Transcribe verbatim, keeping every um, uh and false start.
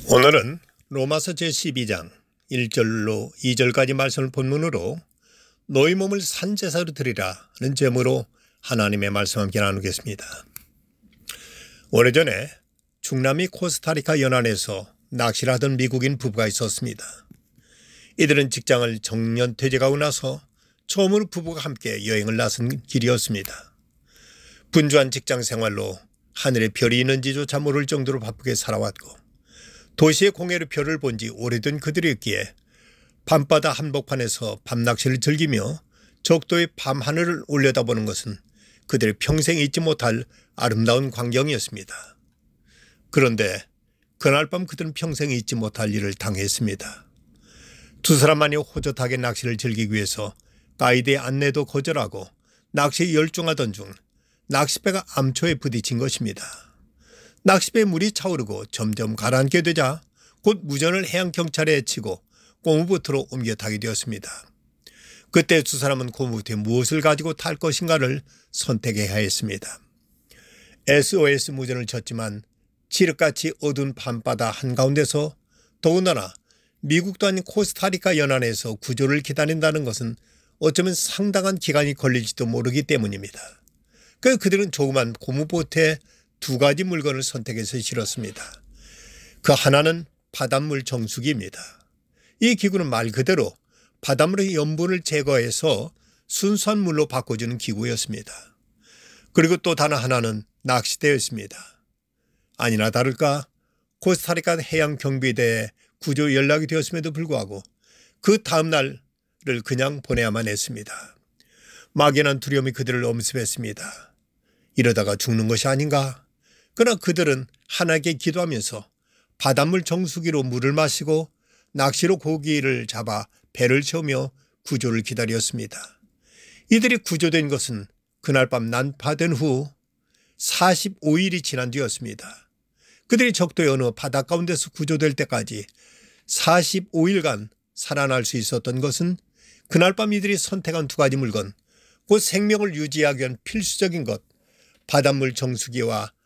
오늘은 로마서 제십이 장 일 절로 이 절까지 말씀을 본문으로 너희 몸을 산제사로 드리라는 제목으로 하나님의 말씀 함께 나누겠습니다. 오래전에 중남미 코스타리카 연안에서 낚시를 하던 미국인 부부가 있었습니다. 이들은 직장을 정년 퇴직하고 나서 처음으로 부부가 함께 여행을 나선 길이었습니다. 분주한 직장 생활로 하늘에 별이 있는지조차 모를 정도로 바쁘게 살아왔고 도시의 공해로 별을 본 지 오래된 그들이었기에 밤바다 한복판에서 밤낚시를 즐기며 적도의 밤하늘을 올려다보는 것은 그들의 평생 잊지 못할 아름다운 광경이었습니다. 그런데 그날 밤 그들은 평생 잊지 못할 일을 당했습니다. 두 사람만이 호젓하게 낚시를 즐기기 위해서 가이드의 안내도 거절하고 낚시에 열중하던 중 낚싯배가 암초에 부딪힌 것입니다. 낚싯배에 물이 차오르고 점점 가라앉게 되자 곧 무전을 해양경찰에 해치고 고무보트로 옮겨 타게 되었습니다. 그때 두 사람은 고무보트에 무엇을 가지고 탈 것인가를 선택해야 했습니다. 에스오에스 무전을 쳤지만 칠흑같이 어두운 밤바다 한가운데서 더군다나 미국도 아닌 코스타리카 연안에서 구조를 기다린다는 것은 어쩌면 상당한 기간이 걸릴지도 모르기 때문입니다. 그래서 그들은 조그만 고무보트에 두 가지 물건을 선택해서 실었습니다. 그 하나는 바닷물 정수기입니다. 이 기구는 말 그대로 바닷물의 염분을 제거해서 순수한 물로 바꿔주는 기구였습니다. 그리고 또 다른 하나는 낚싯대였습니다. 아니나 다를까 코스타리카 해양경비대에 구조 연락이 되었음에도 불구하고 그 다음 날을 그냥 보내야만 했습니다. 막연한 두려움이 그들을 엄습했습니다. 이러다가 죽는 것이 아닌가? 그러나 그들은 하나님께 기도하면서 바닷물 정수기로 물을 마시고 낚시로 고기를 잡아 배를 채우며 구조를 기다렸습니다. 이들이 구조된 것은 그날 밤 난파된 후 사십오 일이 지난 뒤였습니다. 그들이 적도의 어느 바닷 가운데서 구조될 때까지 사십오 일간 살아날 수 있었던 것은 그날 밤 이들이 선택한 두 가지 물건, 곧 생명을 유지하기 위한 필수적인 것, 바닷물 정수기와